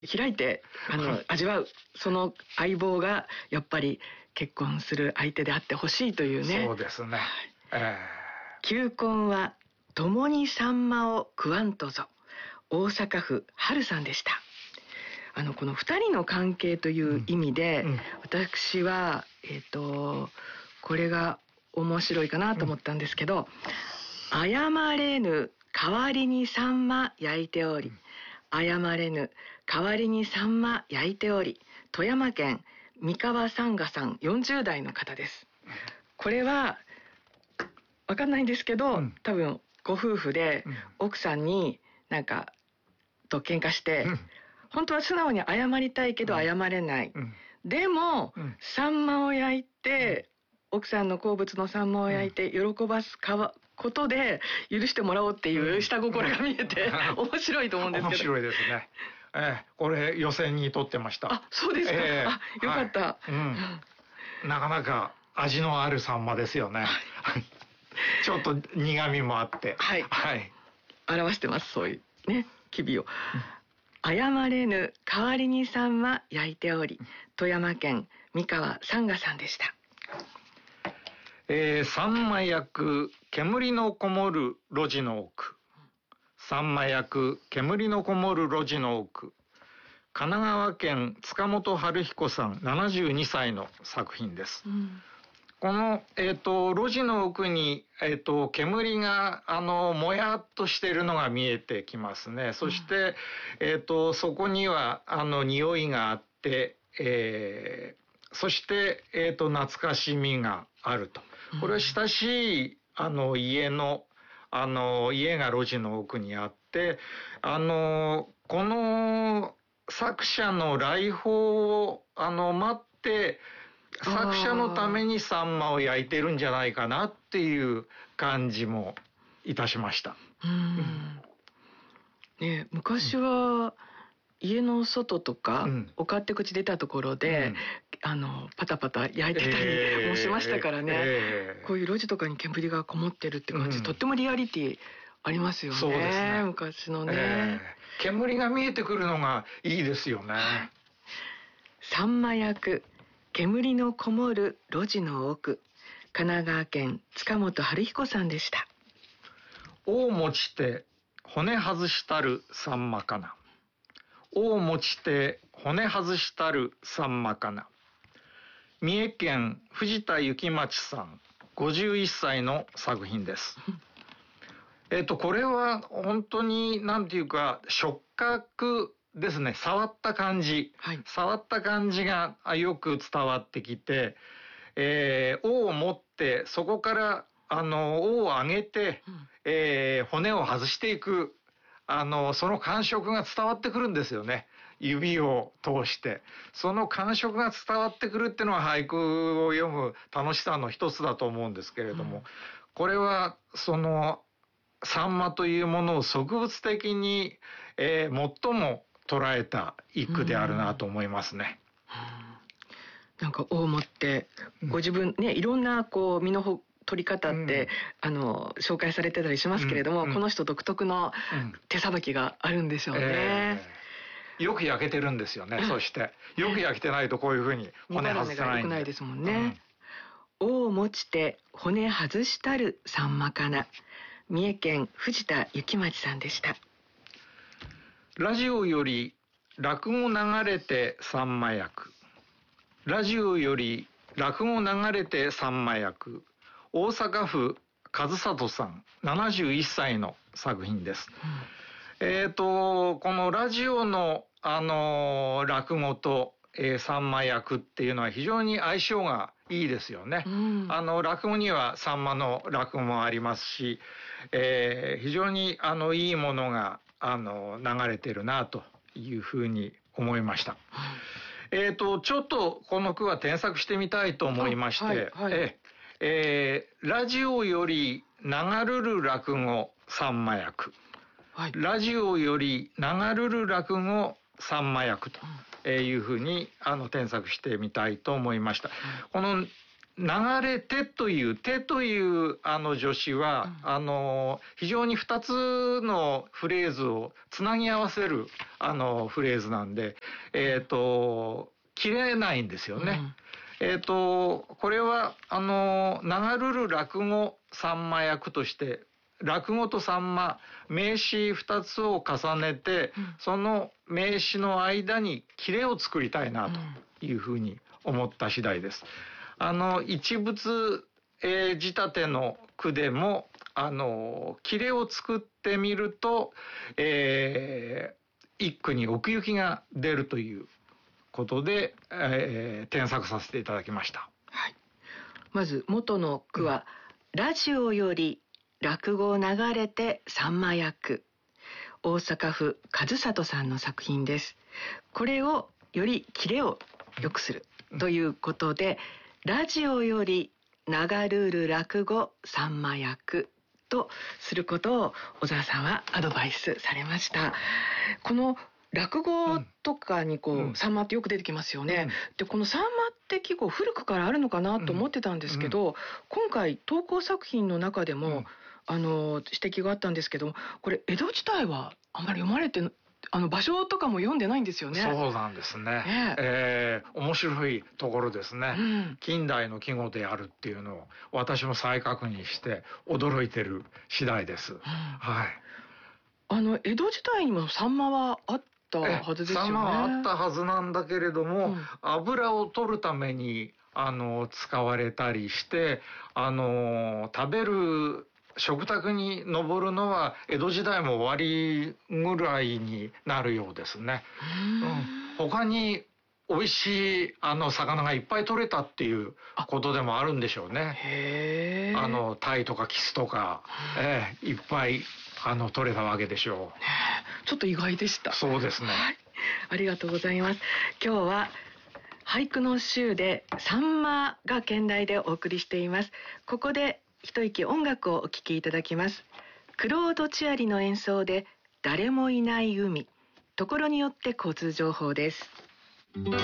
開いて味わう、その相棒がやっぱり結婚する相手であってほしいというね。 そうですね。 求婚は共にサンマを食わんとぞ、大阪府春さんでした。この2人の関係という意味で、私はこれが面白いかなと思ったんですけど、謝れぬ代わりにサンマ焼いており、謝れぬ代わりにサンマ焼いており、富山県三川さんがさん40代の方です。これはわかんないんですけど、多分ご夫婦で奥さんになんかと喧嘩して、本当は素直に謝りたいけど謝れない、でも、サンマを焼いて、奥さんの好物のサンマを焼いて喜ばすことで許してもらおうっていう下心が見えて、面白いと思うんですけど。 面白いですね。これ予選に取ってました。 あ、そうですか。よかった、 なかなか味のあるサンマですよね。ちょっと苦味もあって、 表してます、そういうね、機微を。謝れぬ代わりにサンマ焼いており、富山県三川さんがさんでした。 サンマ焼く煙のこもる路地の奥。サンマ焼く煙のこもる路地の奥。神奈川県塚本春彦さん72歳の作品です。この、路地の奥に、煙が、もやっとしているのが見えてきますね。そして、そこには、匂いがあって、そして、懐かしみがあると。これは親しい、家が路地の奥にあって、この作者の来訪を、待って、作者のためにサンマを焼いてるんじゃないかなっていう感じもいたしました。 昔は家の外とか、お勝手口出たところで、パタパタ焼いてたりもしましたからね、こういう路地とかに煙がこもってるって感じ、とってもリアリティありますよね。そうですね、昔のね、 煙が見えてくるのがいいですよね。 サンマ焼く煙のこもる路地の奥。神奈川県塚本春彦さんでした。 大持ちて骨外したるサンマかな。大持ちて骨外したるサンマかな。三重県藤田幸町さん51歳の作品です。これは本当になんていうか触覚ですね。触った感じ、触った感じがよく伝わってきて、尾を持ってそこから尾を上げて、骨を外していくその感触が伝わってくるんですよね。指を通してその感触が伝わってくるっていうのは俳句を読む楽しさの一つだと思うんですけれども、これはそのサンマというものを植物的に、最も捉えた一句であるなと思いますね。 なんか尾を持ってご自分ね、いろんなこう身の取り方って、紹介されてたりしますけれども、この人独特の手さばきがあるんでしょうね。 よく焼けてるんですよね。そしてよく焼けてないとこういうふうに骨外せないんで。 良くないですもんね。尾を持ちて骨外したるサンマかな。三重県藤田幸町さんでした。 ラジオより落語流れてサンマ焼く。ラジオより落語流れてサンマ焼く。大阪府和里さん71歳の作品です。このラジオの落語と、サンマ焼くっていうのは非常に相性がいいですよね。落語にはサンマの落語もありますし、非常にいいものが流れてるなというふうに思いました。ちょっとこの句は添削してみたいと思いまして、ラジオより流るる落語サンマ焼く。ラジオより流るる落語サンマ焼くというふうに添削してみたいと思いました。この流流れてという手という助詞は、非常に2つのフレーズをつなぎ合わせるフレーズなんで、切れないんですよね。これは流るる落語さんま役として、落語とさんま、名詞2つを重ねて、その名詞の間に切れを作りたいなというふうに思った次第です。一物仕立ての句でも切れを作ってみると、一句に奥行きが出るということで、添削させていただきました。 はい、まず元の句は、ラジオより落語流れてさんま役、大阪府和里さんの作品です。これをより切れを良くするということで、ラジオより流るる落語さんま役とすることを小沢さんはアドバイスされました。この落語とかにさんまってよく出てきますよね。でこのさんまって結構古くからあるのかなと思ってたんですけど、今回投稿作品の中でも、指摘があったんですけど、これ江戸時代はあんまり読まれて場所とかも読んでないんですよね。 そうなんですね。面白いところですね。近代の季語であるっていうのを私も再確認して驚いてる次第です。はい。 江戸時代にもサンマはあったはずですよね。 サンマはあったはずなんだけれども、油を取るために使われたりして、食べる食卓に上るのは江戸時代も終わりぐらいになるようですね。他に美味しい魚がいっぱい取れたっていうことでもあるんでしょうね。タイとかキスとか、いっぱい取れたわけでしょう。 ちょっと意外でした。 そうですね。 はい、ありがとうございます。今日は俳句の週でさんまが兼題でお送りしています。ここで一息音楽をお聴きいただきます。クロード・チアリの演奏で誰もいない海、ところによって交通情報です。